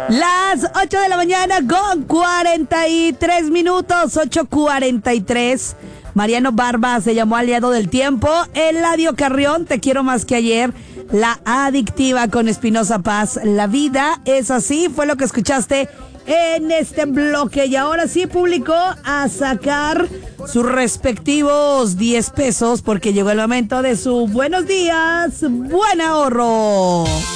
Las 8 de la mañana con 43 minutos, 8:43. Mariano Barba se llamó Aliado del Tiempo. Eladio Carrión, Te quiero más que ayer. La Adictiva con Espinosa Paz. La vida es así, fue lo que escuchaste en este bloque. Y ahora sí, público, a sacar sus respectivos 10 pesos porque llegó el momento de su buenos días, buen ahorro.